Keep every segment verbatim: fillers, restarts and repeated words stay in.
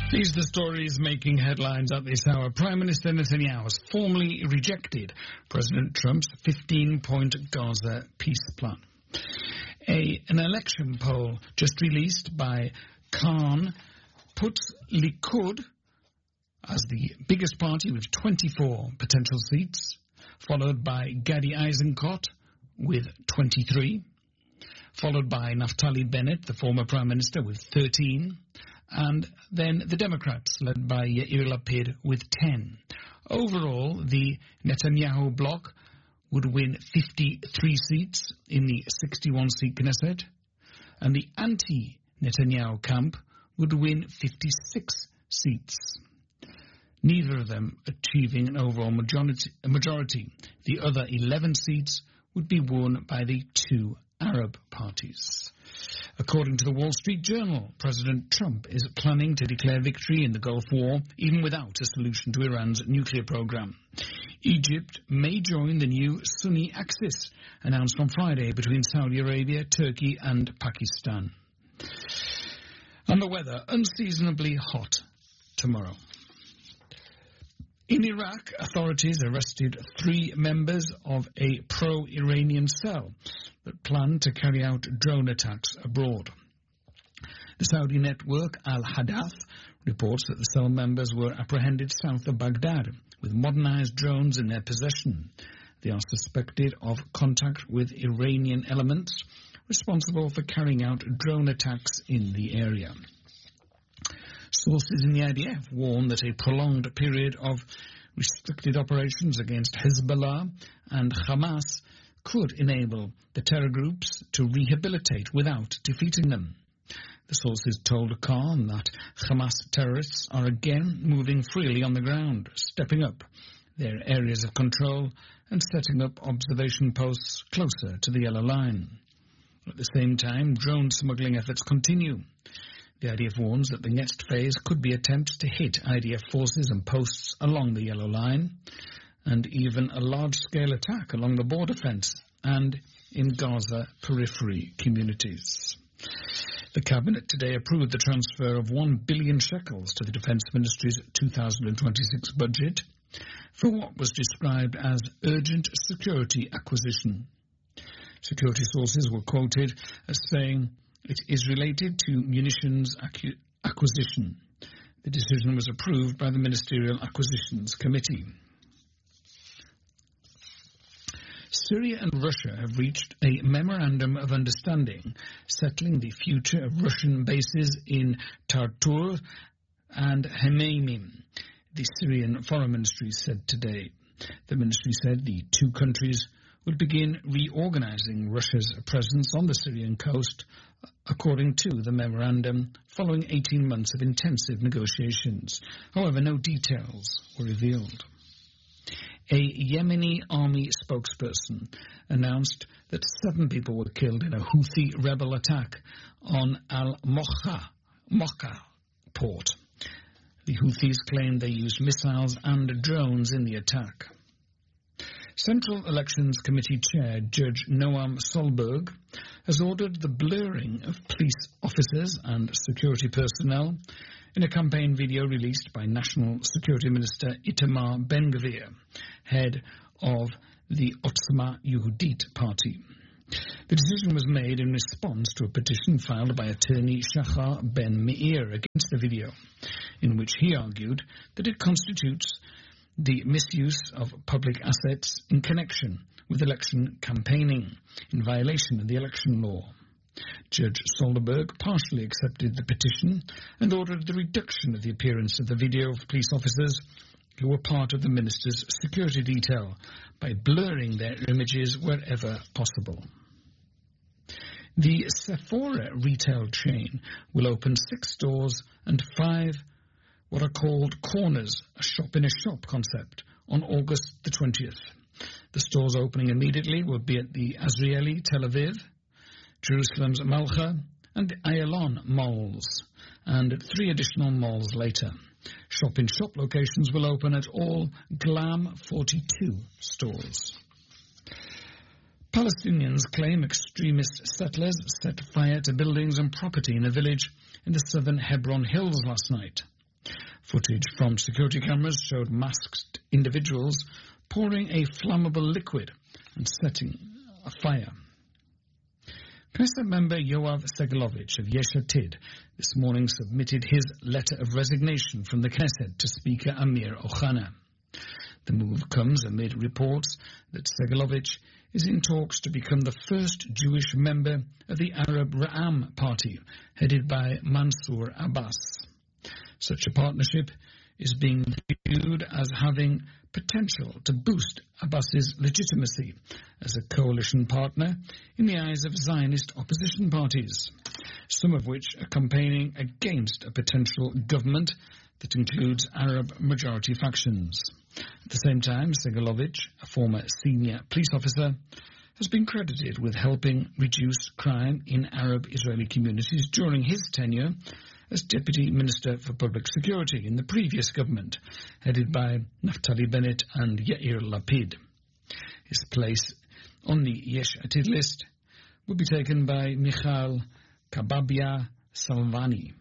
These are the stories making headlines at this hour. Prime Minister Netanyahu has formally rejected President Trump's fifteen-point Gaza peace plan. A, an election poll just released by Khan puts Likud as the biggest party with twenty-four potential seats, followed by Gadi Eisenkot with twenty-three, followed by Naftali Bennett, the former Prime Minister, with thirteen, and then the Democrats, led by Yair Lapid, with ten. Overall, the Netanyahu bloc would win fifty-three seats in the sixty-one seat Knesset, and the anti-Netanyahu camp would win fifty-six seats, neither of them achieving an overall majority. majority. The other eleven seats would be won by the two Arab parties. According to the Wall Street Journal, President Trump is planning to declare victory in the Gulf War, even without a solution to Iran's nuclear program. Egypt may join the new Sunni Axis, announced on Friday between Saudi Arabia, Turkey and Pakistan. And the weather, unseasonably hot tomorrow. In Iraq, authorities arrested three members of a pro-Iranian cell that planned to carry out drone attacks abroad. The Saudi network Al-Hadath reports that the cell members were apprehended south of Baghdad with modernized drones in their possession. They are suspected of contact with Iranian elements responsible for carrying out drone attacks in the area. Sources in the I D F warn that a prolonged period of restricted operations against Hezbollah and Hamas could enable the terror groups to rehabilitate without defeating them. The sources told Khan that Hamas terrorists are again moving freely on the ground, stepping up their areas of control and setting up observation posts closer to the Yellow Line. At the same time, drone smuggling efforts continue. The I D F warns that the next phase could be attempts to hit I D F forces and posts along the Yellow Line, and even a large-scale attack along the border fence and in Gaza periphery communities. The Cabinet today approved the transfer of one billion shekels to the Defence Ministry's two thousand twenty-six budget for what was described as urgent security acquisition. Security sources were quoted as saying it is related to munitions acqu- acquisition. The decision was approved by the Ministerial Acquisitions Committee. Syria and Russia have reached a memorandum of understanding settling the future of Russian bases in Tartur and Hmeimim, the Syrian Foreign Ministry said today. The ministry said the two countries would begin reorganizing Russia's presence on the Syrian coast, according to the memorandum, following eighteen months of intensive negotiations. However, no details were revealed. A Yemeni army spokesperson announced that seven people were killed in a Houthi rebel attack on Al-Mocha Mocha port. The Houthis claimed they used missiles and drones in the attack. Central Elections Committee Chair Judge Noam Solberg has ordered the blurring of police officers and security personnel in a campaign video released by National Security Minister Itamar Ben-Gvir, head of the Otzma Yehudit party. The decision was made in response to a petition filed by attorney Shachar Ben-Meir against the video, in which he argued that it constitutes the misuse of public assets in connection with election campaigning, in violation of the election law. Judge Solberg partially accepted the petition and ordered the reduction of the appearance of the video of police officers who were part of the minister's security detail by blurring their images wherever possible. The Sephora retail chain will open six stores and five what are called corners, a shop-in-a-shop concept, on August the twentieth. The stores opening immediately will be at the Azrieli Tel Aviv, Jerusalem's Malcha, and the Ayalon malls, and at three additional malls later. Shop-in-shop locations will open at all Glam forty-two stores. Palestinians claim extremist settlers set fire to buildings and property in a village in the southern Hebron Hills last night. Footage from security cameras showed masked individuals pouring a flammable liquid and setting a fire. Knesset member Yoav Segalovich of Yesh Atid this morning submitted his letter of resignation from the Knesset to Speaker Amir Ochana. The move comes amid reports that Segalovich is in talks to become the first Jewish member of the Arab Ra'am party, headed by Mansour Abbas. Such a partnership is being viewed as having potential to boost Abbas's legitimacy as a coalition partner in the eyes of Zionist opposition parties, some of which are campaigning against a potential government that includes Arab-majority factions. At the same time, Segalovich, a former senior police officer, has been credited with helping reduce crime in Arab-Israeli communities during his tenure as Deputy Minister for Public Security in the previous government, headed by Naftali Bennett and Yair Lapid. His place on the Yesh Atid list will be taken by Michal Kababia Salvani.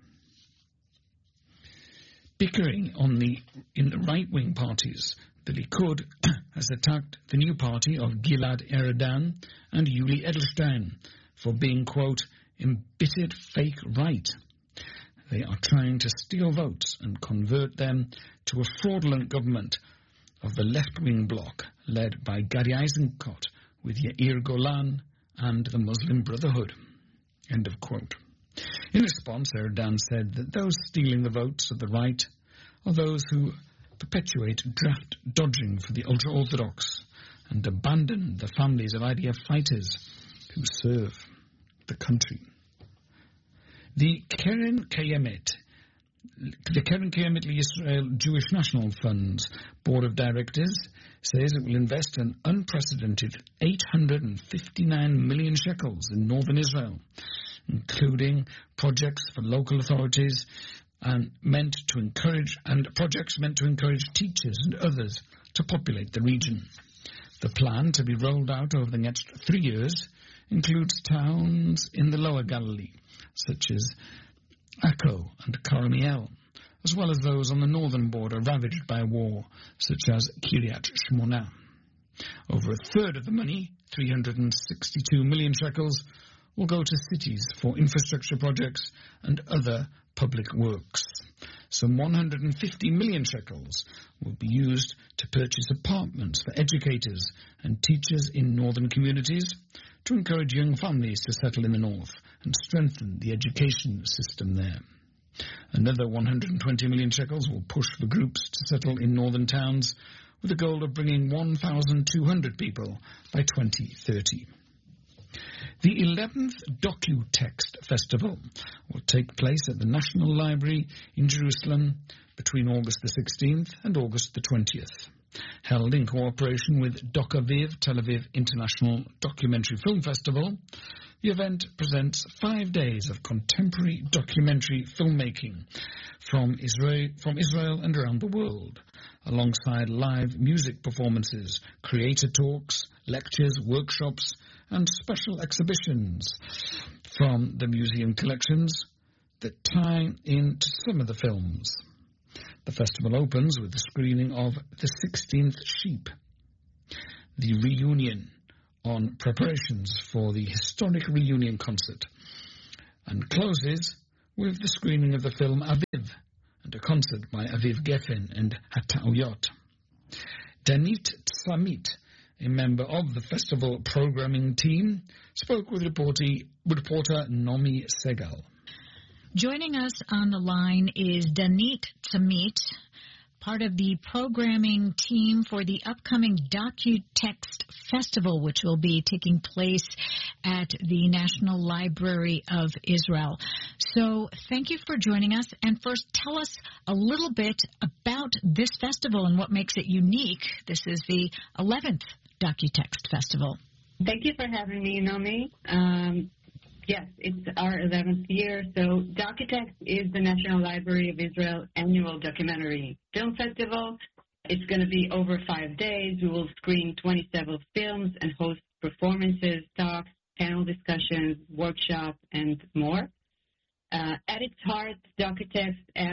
Bickering on the in the right-wing parties, the Likud has attacked the new party of Gilad Erdan and Yuli Edelstein for being, quote, embittered fake right. They are trying to steal votes and convert them to a fraudulent government of the left-wing bloc led by Gadi Eisenkot with Yair Golan and the Muslim Brotherhood. End of quote. In response, Erdogan said that those stealing the votes of the right are those who perpetuate draft dodging for the ultra-Orthodox and abandon the families of I D F fighters who serve the country. The Keren Kayemet, the Keren Kayemet Yisrael Jewish National Fund's Board of Directors says it will invest an unprecedented eight hundred fifty-nine million shekels in northern Israel, including projects for local authorities and meant to encourage and projects meant to encourage teachers and others to populate the region. The plan, to be rolled out over the next three years, includes towns in the Lower Galilee, such as Akko and Karamiel, as well as those on the northern border ravaged by war, such as Kiryat Shmona. Over a third of the money, three hundred sixty-two million shekels, will go to cities for infrastructure projects and other public works. Some one hundred fifty million shekels will be used to purchase apartments for educators and teachers in northern communities, to encourage young families to settle in the north and strengthen the education system there. Another one hundred twenty million shekels will push for groups to settle in northern towns with a goal of bringing one thousand two hundred people by twenty thirty. The eleventh DocuText Festival will take place at the National Library in Jerusalem between August the sixteenth and August the twentieth. Held in cooperation with DocAviv, Tel Aviv International Documentary Film Festival, the event presents five days of contemporary documentary filmmaking from Israel, from Israel and around the world, alongside live music performances, creator talks, lectures, workshops, and special exhibitions from the museum collections that tie into some of the films. The festival opens with the screening of The Sixteenth Sheep, the reunion on preparations for the historic reunion concert, and closes with the screening of the film Aviv and a concert by Aviv Geffen and Hata'uyot. Danit Tsamit, a member of the festival programming team, spoke with reporter, reporter Nomi Segal. Joining us on the line is Danit Tsamit, part of the programming team for the upcoming DocuText Festival, which will be taking place at the National Library of Israel. So thank you for joining us. And first, tell us a little bit about this festival and what makes it unique. This is the eleventh DocuText Festival. Thank you for having me, Nomi. Um, Yes, it's our eleventh year. So DocuText is the National Library of Israel annual documentary film festival. It's going to be over five days. We will screen twenty-seven films and host performances, talks, panel discussions, workshops, and more. Uh, at its heart, DocuText asks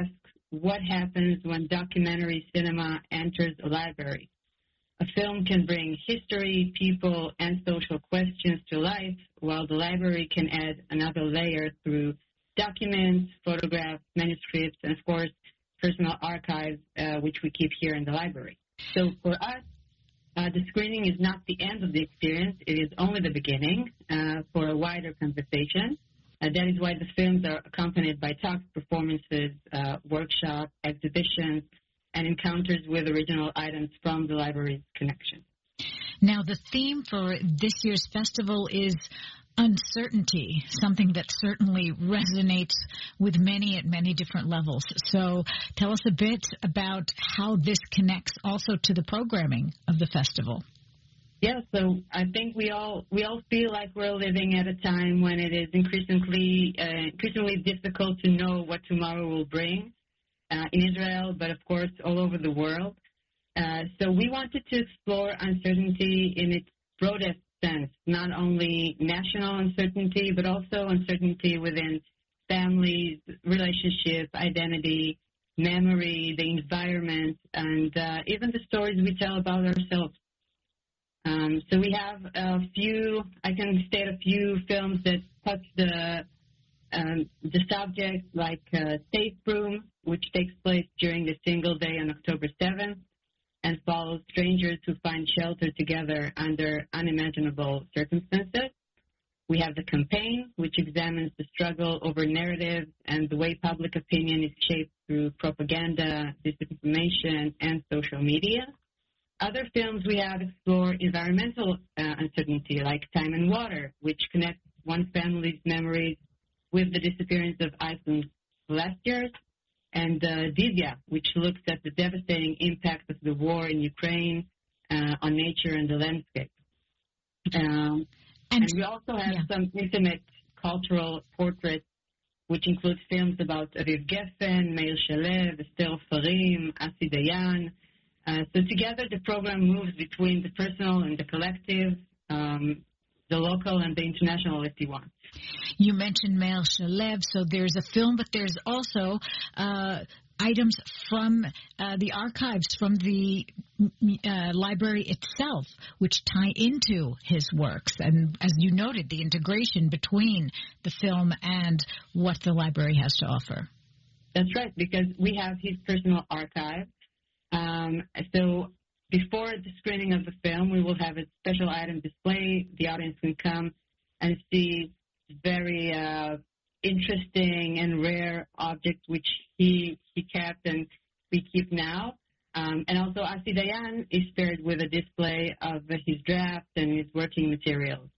what happens when documentary cinema enters a library. A film can bring history, people, and social questions to life, while the library can add another layer through documents, photographs, manuscripts, and, of course, personal archives, uh, which we keep here in the library. So for us, uh, the screening is not the end of the experience. It is only the beginning uh, for a wider conversation. Uh, that is why the films are accompanied by talks, performances, uh, workshops, exhibitions, and encounters with original items from the library's collection. Now, the theme for this year's festival is uncertainty, something that certainly resonates with many at many different levels. So tell us a bit about how this connects also to the programming of the festival. Yeah, so I think we all we all feel like we're living at a time when it is increasingly uh, increasingly difficult to know what tomorrow will bring. Uh, in Israel, but of course all over the world. Uh, so we wanted to explore uncertainty in its broadest sense, not only national uncertainty, but also uncertainty within families, relationship, identity, memory, the environment, and uh, even the stories we tell about ourselves. Um, so we have a few, I can state a few films that touch the Um, the subject, like uh, Safe Room, which takes place during a single day on October seventh and follows strangers who find shelter together under unimaginable circumstances. We have The Campaign, which examines the struggle over narratives and the way public opinion is shaped through propaganda, disinformation, and social media. Other films we have explore environmental uh, uncertainty, like Time and Water, which connects one family's memories with the disappearance of Iceland's glaciers, and uh, Divya, which looks at the devastating impact of the war in Ukraine uh, on nature and the landscape. Um, and, and we also have yeah. some intimate cultural portraits, which include films about Aviv Geffen, Meir Shalev, Esther Farim, Asi Dayan. Uh, so together the program moves between the personal and the collective, um, the local and the international, if you want. You mentioned Meir Shalev, so there's a film, but there's also uh, items from uh, the archives from the uh, library itself, which tie into his works. And as you noted, the integration between the film and what the library has to offer. That's right, because we have his personal archive. Um, so before the screening of the film, we will have a special item display. The audience can come and see very uh, interesting and rare objects which he he kept and we keep now. Um, and also Asi Dayan is paired with a display of his drafts and his working materials.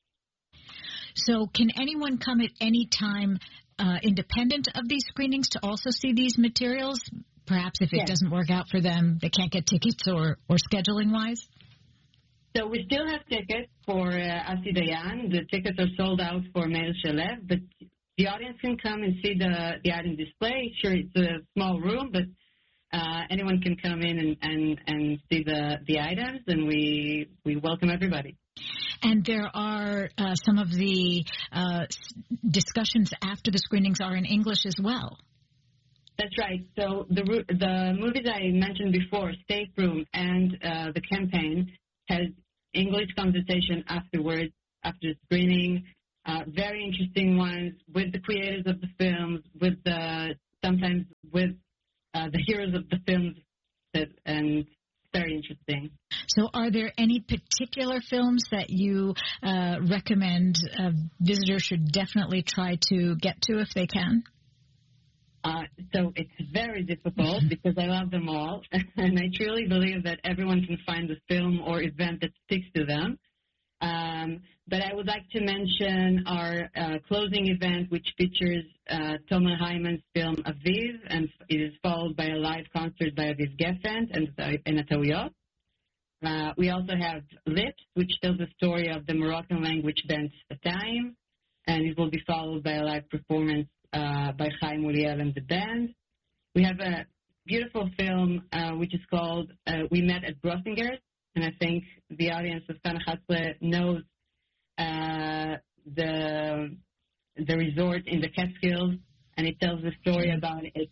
So can anyone come at any time uh, independent of these screenings to also see these materials? Perhaps if it yes. doesn't work out for them, they can't get tickets or, or scheduling-wise? So we still have tickets for uh, Asi Dayan. The tickets are sold out for Meir Shalev, but the audience can come and see the, the item display. Sure, it's a small room, but uh, anyone can come in and, and, and see the, the items, and we, we welcome everybody. And there are uh, some of the uh, discussions after the screenings are in English as well. That's right. So the the movies I mentioned before, Safe Room and uh, The Campaign, has English conversation afterwards, after the screening. Uh, very interesting ones with the creators of the films, with the sometimes with uh, the heroes of the films, that, and very interesting. So are there any particular films that you uh, recommend uh, visitors should definitely try to get to if they can? Uh, so it's very difficult because I love them all, and I truly believe that everyone can find a film or event that speaks to them. Um, but I would like to mention our uh, closing event, which features uh, Tomer Hyman's film Aviv, and it is followed by a live concert by Aviv Geffen and, and Atawiyot. Uh, we also have Lips, which tells the story of the Moroccan language band Sfatayim, and it will be followed by a live performance Uh, by Chaim Uliel and the band. We have a beautiful film uh, which is called uh, We Met at Brossinger's, and I think the audience of Kan Hatzle knows uh, the the resort in the Catskills, and it tells the story about its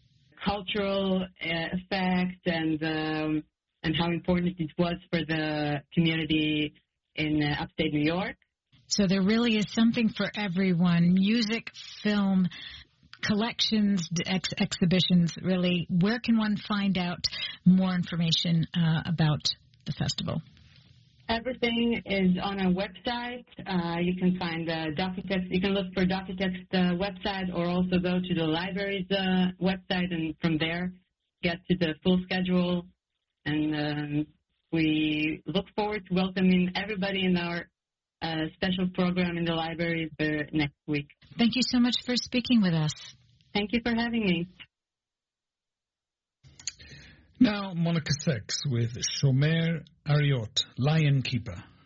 cultural uh, effect and um, and how important it was for the community in uh, upstate New York. So there really is something for everyone: music, film, collections, ex- exhibitions. Really, where can one find out more information uh, about the festival? Everything is on our website. Uh, you can find the Docutext. You can look for Docutext uh, website, or also go to the library's uh, website, and from there get to the full schedule. And um, we look forward to welcoming everybody in our uh, special program in the library for next week. Thank you so much for speaking with us. Thank you for having me. Now, Monica Six with Shomer Ariot, Lion Keeper.